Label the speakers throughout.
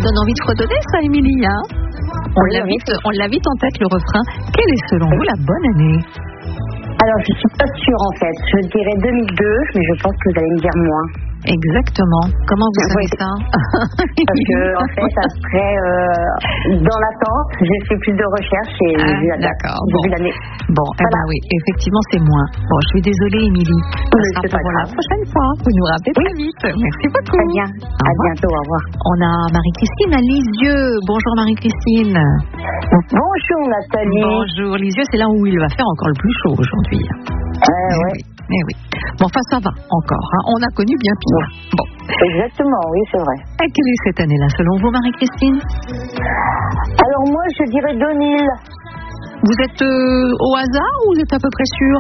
Speaker 1: donne envie de redonner ça, Émilie, hein? On l'a vite en tête, le refrain. Quelle est selon vous la bonne année?
Speaker 2: Alors, je suis pas sûre en fait. Je dirais 2002, mais je pense que vous allez me dire moins.
Speaker 1: Exactement. Comment vous savez ça?
Speaker 2: Parce que, en fait, après, dans l'attente, j'ai fait plus de recherches et j'ai vu la date.
Speaker 1: D'accord.
Speaker 2: J'ai vu l'année.
Speaker 1: Bon, voilà. Eh ben oui, effectivement, c'est moins. Bon, je suis désolée, Émilie. Ça sera pour la prochaine fois. Vous nous rappelez très vite. Merci beaucoup.
Speaker 2: Très bien. À bientôt. Au revoir.
Speaker 1: On a Marie-Christine à Lisieux. Bonjour, Marie-Christine.
Speaker 2: Bonjour, Nathalie.
Speaker 1: Bonjour, Lisieux. C'est là où il va faire encore le plus chaud aujourd'hui.
Speaker 2: Ouais.
Speaker 1: Mais oui. Bon, enfin, ça va encore. Hein. On a connu bien pire. Bon.
Speaker 2: Exactement, oui, c'est vrai.
Speaker 1: Et quelle est cette année-là, selon vous, Marie-Christine?
Speaker 2: Alors, moi, je dirais 2000.
Speaker 1: Vous êtes au hasard ou vous êtes à peu près sûr?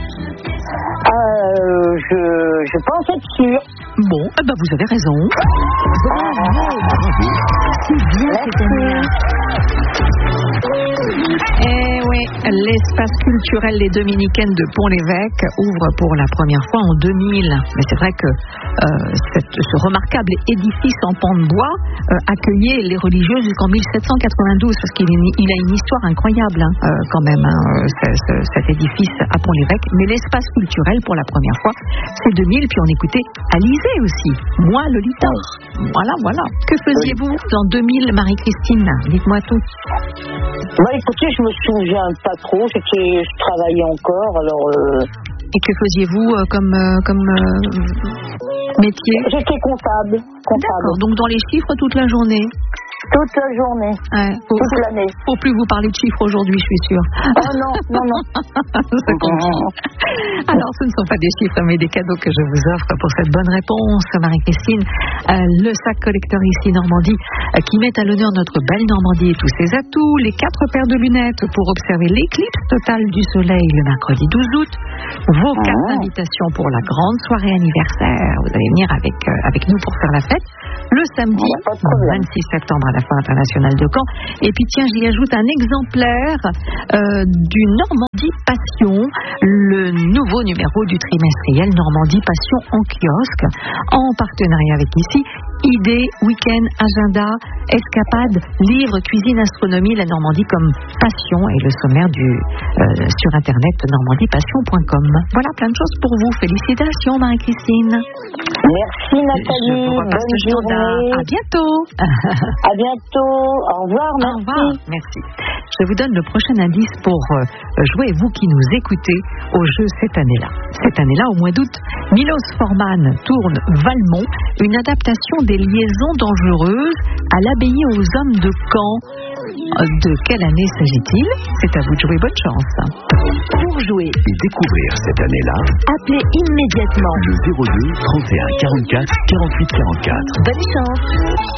Speaker 2: Je pense être sûre.
Speaker 1: Bon, eh ben, vous avez raison. C'est bien cette année-là. Eh oui, l'espace culturel Les Dominicaines de Pont-l'Évêque ouvre pour la première fois en 2000. Mais c'est vrai que ce remarquable édifice en pan de bois accueillait les religieuses jusqu'en 1792, parce qu'il a une histoire incroyable quand même, cet édifice à Pont-l'Évêque. Mais l'espace culturel, pour la première fois, c'est 2000. Puis on écoutait Alizée aussi. Moi, Lolita. Voilà. Que faisiez-vous en 2000, Marie-Christine? Dites-moi tout.
Speaker 2: Bah écoutez, je me souviens pas trop, je travaillais encore, alors...
Speaker 1: Et que faisiez-vous comme métier?
Speaker 2: J'étais comptable.
Speaker 1: D'accord, donc dans les chiffres toute la journée?
Speaker 2: Toute la journée, toute l'année.
Speaker 1: Faut plus vous parler de chiffres aujourd'hui, je suis sûre.
Speaker 2: Oh non.
Speaker 1: Ça comprend. Alors, ce ne sont pas des chiffres, mais des cadeaux que je vous offre pour cette bonne réponse, Marie-Christine. Le sac collector ici Normandie, qui met à l'honneur notre belle Normandie et tous ses atouts. Les 4 paires de lunettes pour observer l'éclipse totale du soleil le mercredi 12 août. Vos cartes d'invitation pour la grande soirée anniversaire. Vous allez venir avec nous pour faire la fête. Le samedi 26 septembre à la Foire internationale de Caen. Et puis tiens, j'y ajoute un exemplaire du Normandie Passion, le nouveau numéro du trimestriel Normandie Passion en kiosque, en partenariat avec ici idées, week-end, agenda, escapade, livres, cuisine, astronomie, la Normandie comme passion et le sommaire sur internet normandiepassion.com. Voilà, plein de choses pour vous. Félicitations, Marie-Christine.
Speaker 2: Merci, Nathalie. Bonne journée.
Speaker 1: À bientôt.
Speaker 2: À bientôt. Au revoir. Merci.
Speaker 1: Au revoir. Merci. Je vous donne le prochain indice pour jouer, vous qui nous écoutez, au jeu cette année-là. Cette année-là, au mois d'août, Milos Forman tourne Valmont, une adaptation des liaisons dangereuses à l'abbaye aux hommes de Caen. De quelle année s'agit-il? C'est à vous de jouer, bonne chance.
Speaker 3: Pour jouer et découvrir cette année-là, appelez immédiatement le 02 31 44 48 44. Bonne chance.